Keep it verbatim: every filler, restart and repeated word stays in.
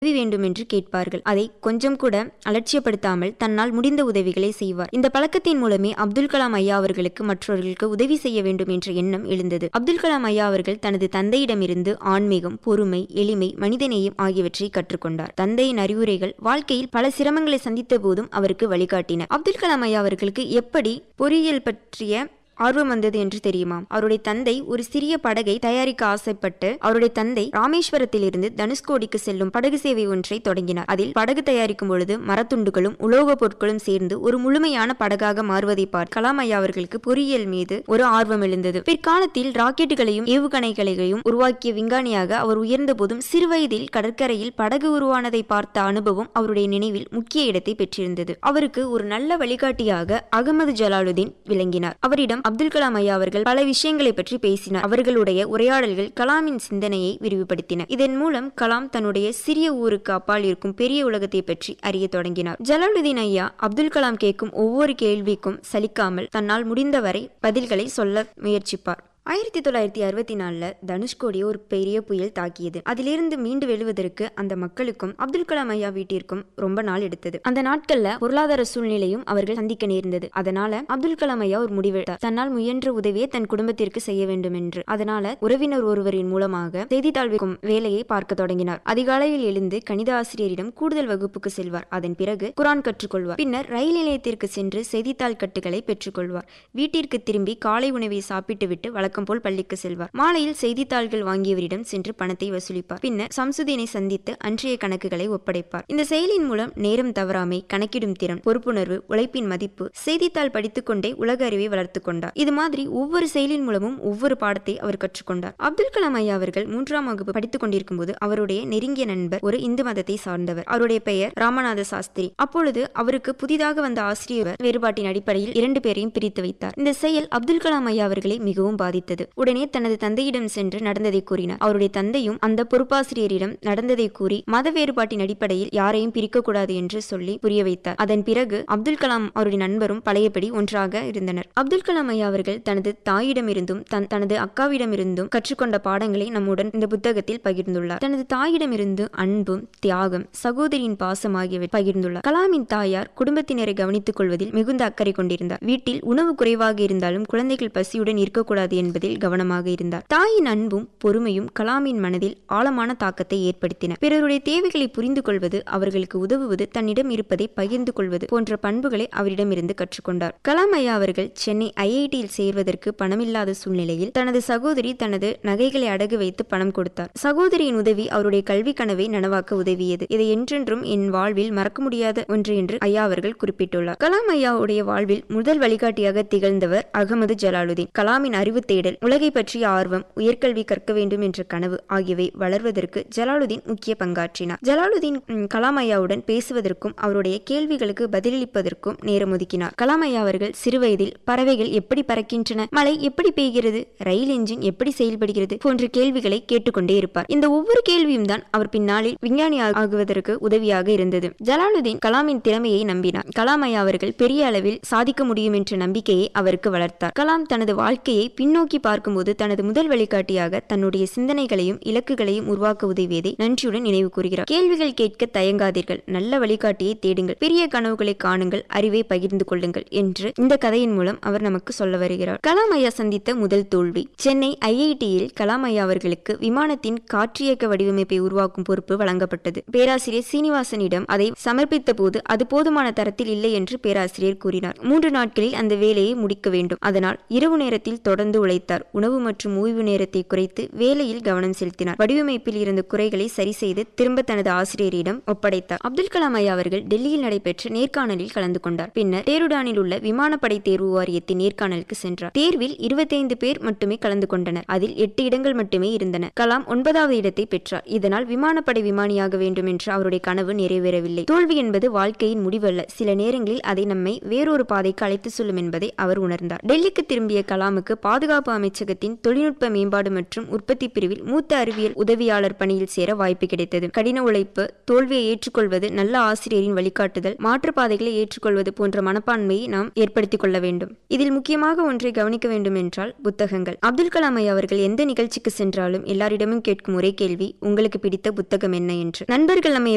உதவி வேண்டும் என்று கேட்பார்கள். அதை கொஞ்சம் கூட அலட்சியப்படுத்தாமல் தன்னால் முடிந்த உதவிகளை செய்வார். இந்த பழக்கத்தின் மூலமே அப்துல் கலாம் ஐயா அவர்களுக்கு மற்றவர்களுக்கு உதவி செய்ய வேண்டும் என்ற எண்ணம் எழுந்தது. அப்துல் கலாம் ஐயா அவர்கள் தனது தந்தையிடமிருந்து ஆன்மீகம், பொறுமை, எளிமை, மனிதநேயம் ஆகியவற்றை கற்றுக்கொண்டார். தந்தையின் அறிவுரைகள் வாழ்க்கையில் பல சிரமங்களை சந்தித்த போதும் அவருக்கு வழிகாட்டின. அப்துல் கலாம் ஐயா அவர்களுக்கு எப்படி பொறியியல் பற்றிய ஆர்வம் வந்தது என்று தெரியுமா? அவருடைய தந்தை ஒரு சிறிய படகை தயாரிக்க ஆசைப்பட்டு அவருடைய தந்தை ராமேஸ்வரத்தில் இருந்து தனுஷ்கோடிக்கு செல்லும் படகு சேவை ஒன்றை தொடங்கினார். அதில் படகு தயாரிக்கும் பொழுது மரத்துண்டுகளும் உலோக பொருட்களும் சேர்ந்து ஒரு முழுமையான படகாக மாறுவதை பார்த்து கலாம் ஐயா அவர்களுக்கு பொறியியல் மீது ஒரு ஆர்வம் எழுந்தது. பிற்காலத்தில் ராக்கெட்டுகளையும் ஏவுகணைகளையும் உருவாக்கிய விஞ்ஞானியாக அவர் உயர்ந்த போதும் சிறுவயதில் கடற்கரையில் படகு உருவானதை பார்த்த அனுபவம் அவருடைய நினைவில் முக்கிய இடத்தை பெற்றிருந்தது. அவருக்கு ஒரு நல்ல வழிகாட்டியாக அகமது ஜலாலுதீன் விளங்கினார். அவரிடம் அப்துல் கலாம் ஐயா அவர்கள் பல விஷயங்களை பற்றி பேசினார். அவர்களுடைய உரையாடல்கள் கலாமின் சிந்தனையை விரிவுபடுத்தின. இதன் மூலம் கலாம் தன்னுடைய சிறிய ஊருக்கு அப்பால் இருக்கும் பெரிய உலகத்தை பற்றி அறிய தொடங்கினார். ஜலாலுதீன் ஐயா அப்துல் கலாம் கேட்கும் ஒவ்வொரு கேள்விக்கும் சலிக்காமல் தன்னால் முடிந்தவரை பதில்களை சொல்ல முயற்சிப்பார். ஆயிரத்தி தொள்ளாயிரத்தி அறுபத்தி நாலுல தனுஷ்கோடியை ஒரு பெரிய புயல் தாக்கியது. அதிலிருந்து மீண்டு வெல்வதற்கு அந்த மக்களுக்கும் அப்துல் கலாம் ஐயா வீட்டிற்கும் ரொம்ப நாள் எடுத்தது. அந்த நாட்கள்ல பொருளாதார சூழ்நிலையும் அவர்கள் சந்திக்க நேர்ந்தது. அதனால அப்துல் கலாம் ஐயா ஒரு முடிவெடுத்தார். தன்னால் முயன்ற உதவியை தன் குடும்பத்திற்கு செய்ய வேண்டும் என்று. அதனால உறவினர் ஒருவரின் மூலமாக செய்தித்தாள் விற்கும் வேலையை பார்க்க தொடங்கினார். அதிகாலையில் எழுந்து கணித ஆசிரியரிடம் கூடுதல் வகுப்புக்கு செல்வார். அதன் பிறகு குரான் கற்றுக்கொள்வார். பின்னர் ரயில் நிலையத்திற்கு சென்று செய்தித்தாள் கட்டுகளை பெற்றுக்கொள்வார். வீட்டிற்கு திரும்பி காலை உணவை சாப்பிட்டு விட்டு வழக்கம் போல் பள்ளிக்கு செல்வார். மாலையில் செய்தித்தாள்கள் வாங்கியவரிடம் சென்று பணத்தை வசூலிப்பார். பின்னர் சம்சுதீனை சந்தித்து அன்றைய கணக்குகளை ஒப்படைப்பார். இந்த செயலின் மூலம் நேரம் தவறாமை, கணக்கிடும் திறன், பொறுப்புணர்வு, உழைப்பின் மதிப்பு, செய்தித்தாள் படித்துக் கொண்டே உலக அறிவை வளர்த்துக் கொண்டார். இது மாதிரி ஒவ்வொரு செயலின் மூலமும் ஒவ்வொரு பாடத்தை அவர் கற்றுக்கொண்டார். அப்துல் கலாம் ஐயா அவர்கள் மூன்றாம் வகுப்பு படித்துக் கொண்டிருக்கும் போது அவருடைய நெருங்கிய நண்பர் ஒரு இந்து மதத்தை சார்ந்தவர். அவருடைய பெயர் ராமநாத சாஸ்திரி. அப்பொழுது அவருக்கு புதிதாக வந்த ஆசிரியர் வேறுபாட்டின் அடிப்படையில் இரண்டு பேரையும் பிரித்து வைத்தார். இந்த செயல் அப்துல் கலாம் ஐயா அவர்களை மிகவும் பாதித்தது. உடனே தனது தந்தையிடம் சென்று நடந்ததை கூறினார். அவருடைய தந்தையும் அந்த பொறுப்பாசிரியரிடம் நடந்ததை கூறி மத வேறுபாட்டின் அடிப்படையில் யாரையும் பிரிக்கக்கூடாது என்று சொல்லி புரிய வைத்தார். அதன் பிறகு அப்துல் கலாம் அவருடைய நண்பரும் பழையபடி ஒன்றாக இருந்தனர். அப்துல் கலாம் ஐயா அவர்கள் தனது தாயிடமிருந்தும் தன் தனது அக்காவிடமிருந்தும் கற்றுக்கொண்ட பாடங்களை நம்முடன் இந்த புத்தகத்தில் பகிர்ந்துள்ளார். தனது தாயிடமிருந்து அன்பும் தியாகம், சகோதரியின் பாசம் ஆகியவை பகிர்ந்துள்ளார். கலாமின் தாயார் குடும்பத்தினரை கவனித்துக் கொள்வதில் மிகுந்த அக்கறை கொண்டிருந்தார். வீட்டில் உணவு குறைவாக இருந்தாலும் குழந்தைகள் பசியுடன் இருக்கக்கூடாது என்பதில் கவனமாக இருந்தார். தாயின் அன்பும் பொறுமையும் கலாமின் மனதில் ஆழமான தாக்கத்தை ஏற்படுத்தின. பிறருடைய தேவைகளை புரிந்து கொள்வது, அவர்களுக்கு உதவுவது, தன்னிடம் இருப்பதை பகிர்ந்து கொள்வது போன்ற பண்புகளை அவரிடமிருந்து கற்றுக்கொண்டார். கலாம் ஐயா அவர்கள் சென்னை ஐஐடியில் சேர்வதற்கு பணமில்லாத சூழ்நிலையில் தனது சகோதரி தனது நகைகளை அடகு வைத்து பணம் கொடுத்தார். சகோதரியின் உதவி அவருடைய கல்வி கனவை நனவாக்க உதவியது. இதை என்றென்றும் என் வாழ்வில் மறக்க முடியாத ஒன்று என்று ஐயா அவர்கள் குறிப்பிட்டுள்ளார். கலாம் ஐயாவுடைய வாழ்வில் முதல் வழிகாட்டியாக திகழ்ந்தவர் அகமது ஜலாலுதீன். கலாமின் அறிவு தேடல், உலகை பற்றிய ஆர்வம், உயர்கல்வி கற்க வேண்டும் என்ற கனவு ஆகியவை வளர்வதற்கு ஜலாலுதீன் முக்கிய பங்காற்றினார். ஜலாலுதீன் கலாம் ஐயாவுடன் பேசுவதற்கும் அவருடைய கேள்விகளுக்கு பதிலளிப்பதற்கும் நேரம் ஒதுக்கினார். கலாம் ஐயா அவர்கள் சிறுவயதில் பறவைகள் எப்படி பறக்கின்றன, மழை எப்படி பெய்கிறது, ரயில் என்ஜின் எப்படி செயல்படுகிறது போன்ற கேள்விகளை கேட்டுக்கொண்டே இருப்பார். இந்த ஒவ்வொரு கேள்வியும் தான் அவர் பின்னாளில் விஞ்ஞானி ஆகுவதற்கு உதவியாக இருந்தது. ஜலாலுதீன் கலாமின் திறமையை நம்பினார். கலாம் ஐயா அவர்கள் பெரிய அளவில் சாதிக்க முடியும் என்ற நம்பிக்கையை அவருக்கு வளர்த்தார். கலாம் தனது வாழ்க்கையை பின்னோக்கி பார்க்கும்போது தனது முதல் வழிகாட்டியாக தன்னுடைய சிந்தனைகளையும் இலக்குகளையும் உருவாக்க உதவியதை நன்றியுடன் நினைவு கூறுகிறார். கேள்விகள் கேட்க தயங்காதீர்கள், நல்ல வழிகாட்டியை தேடுங்கள், பெரிய கனவுகளை காணுங்கள், அறிவை பகிர்ந்து கொள்ளுங்கள் என்று இந்த கதையின் மூலம் அவர் நமக்கு சொல்ல வருகிறார். கலாம் ஐயா சந்தித்த முதல் தோல்வி. சென்னை ஐஐடியில் கலாம் ஐயா அவர்களுக்கு விமானத்தின் காற்றியக்க வடிவமைப்பை உருவாக்கும் பொறுப்பு வழங்கப்பட்டது. பேராசிரியர் சீனிவாசனிடம் அதை சமர்ப்பித்த போது அது போதுமான தரத்தில் இல்லை என்று பேராசிரியர் கூறினார். மூன்று நாட்களில் அந்த வேலையை முடிக்க வேண்டும். அதனால் இரவு நேரத்தில் தொடர்ந்து உழைத்தார். உணவு மற்றும் ஓய்வு நேரத்தை குறைத்து வேலையில் கவனம் செலுத்தினார். வடிவமைப்பில் இருந்த குறைகளை சரி செய்து திரும்ப தனது ஆசிரியரிடம் ஒப்படைத்தார். அப்துல் கலாம் ஐயா அவர்கள் டெல்லியில் நடைபெற்ற நேர்காணலில் கலந்து கொண்டார். பின்னர் தேருடானில் உள்ள விமானப்படை தேர்வு வாரியத்தின் நேர்காணலுக்கு சென்றார். தேர்வில் இருபத்தைந்து பேர் மட்டுமே கலந்து கொண்டனர். அதில் எட்டு இடங்கள் மட்டுமே இருந்தன. கலாம் ஒன்பதாவது இடத்தை பெற்றார். இதனால் விமானப்படை விமானியாக வேண்டும் என்ற அவருடைய கனவு நிறைவேறவில்லை. தோல்வி என்பது வாழ்க்கையின் முடிவல்ல, சில நேரங்களில் அதை நம்மை வேறொரு பாதைக்கு அழைத்து செல்லும் என்பதை அவர் உணர்ந்தார். டெல்லிக்கு திரும்பிய கலாமுக்கு பாதுகாப்பு அமைச்சகத்தின் தொழில்நுட்ப மேம்பாடு மற்றும் உற்பத்தி பிரிவில் மூத்த அறிவியல் உதவியாளர் பணியில் சேர வாய்ப்பு கிடைத்தது. கடின உழைப்பு, தோல்வியை ஏற்றுக்கொள்வது, நல்ல ஆசிரியரின் வழிகாட்டுதல், மாற்றுப்பாதைகளை ஏற்றுக்கொள்வது போன்ற மனப்பான்மையை நாம் ஏற்படுத்திக் கொள்ள வேண்டும். இதில் முக்கியமாக ஒன்றை கவனிக்க வேண்டும் என்றால் புத்தகங்கள். அப்துல் கலாம் ஐயா அவர்கள் எந்த நிகழ்ச்சிக்கு சென்றாலும் எல்லாரிடமும் கேட்கும் ஒரே கேள்வி, உங்களுக்கு பிடித்த புத்தகம் என்ன என்று. நண்பர்கள் நம்மை